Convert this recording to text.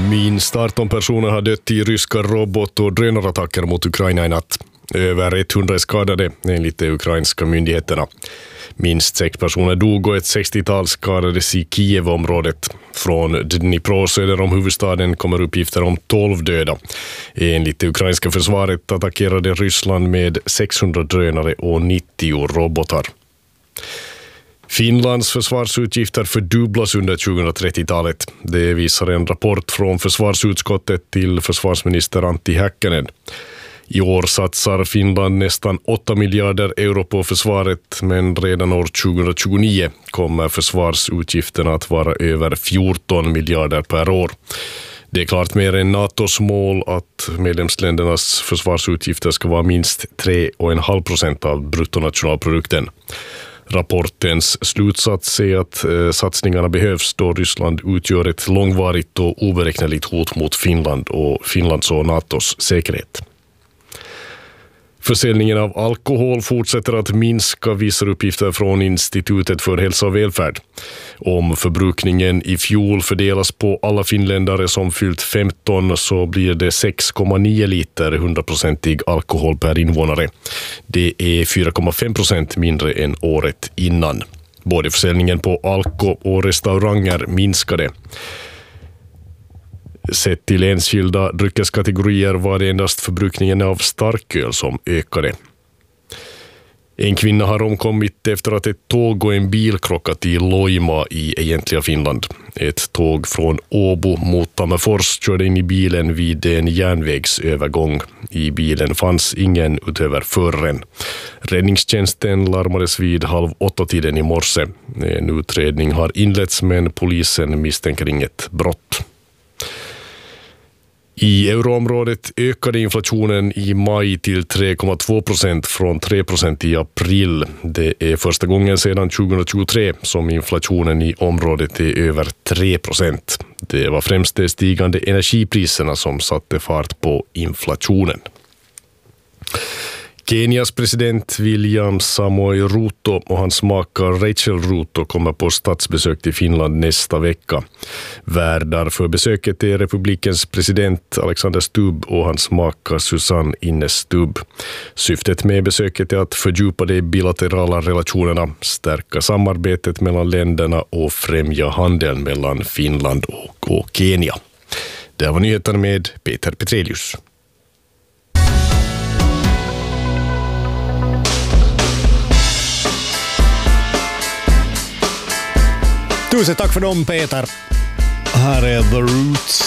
Minst 18 personer har dött i ryska robot- och drönarattacker mot Ukraina i natt. Över 100 är skadade enligt de ukrainska myndigheterna. Minst 6 personer dog och ett 60-tal skadades i Kiev-området. Från Dnipro söder om huvudstaden kommer uppgifter om 12 döda. Enligt det ukrainska försvaret attackerade Ryssland med 600 drönare och 90 robotar. Finlands försvarsutgifter fördubblas under 2030-talet. Det visar en rapport från försvarsutskottet till försvarsminister Antti Häkkänen. I år satsar Finland nästan 8 miljarder euro på försvaret, men redan år 2029 kommer försvarsutgifterna att vara över 14 miljarder per år. Det är klart mer än NATOs mål att medlemsländernas försvarsutgifter ska vara minst 3,5% av bruttonationalprodukten. Rapportens slutsats är att satsningarna behövs då Ryssland utgör ett långvarigt och oberäkneligt hot mot Finlands och NATOs säkerhet. Försäljningen av alkohol fortsätter att minska, visar uppgifter från Institutet för hälsa och välfärd. Om förbrukningen i fjol fördelas på alla finländare som fyllt 15 så blir det 6,9 liter 100% alkohol per invånare. Det är 4,5% mindre än året innan. Både försäljningen på alko och restauranger minskade. Sett till enskilda dryckeskategorier var det endast förbrukningen av starköl som ökade. En kvinna har omkommit efter att ett tåg och en bil krockat i Loima i egentliga Finland. Ett tåg från Åbo mot Tammerfors körde in i bilen vid en järnvägsövergång. I bilen fanns ingen utöver föraren. Räddningstjänsten larmades vid 7:30 i morse. En utredning har inletts, men polisen misstänker inget brott. I euroområdet ökade inflationen i maj till 3,2% från 3% i april. Det är första gången sedan 2023 som inflationen i området är över 3%. Det var främst de stigande energipriserna som satte fart på inflationen. Kenias president William Samoei Ruto och hans maka Rachel Ruto kommer på statsbesök till Finland nästa vecka. Värdar för besöket är republikens president Alexander Stubb och hans maka Susanne Ines Stubb. Syftet med besöket är att fördjupa de bilaterala relationerna, stärka samarbetet mellan länderna och främja handeln mellan Finland och Kenya. Det var nyheten med Peter Petrelius. Tusen tack för dem, Peter. Här är The Roots.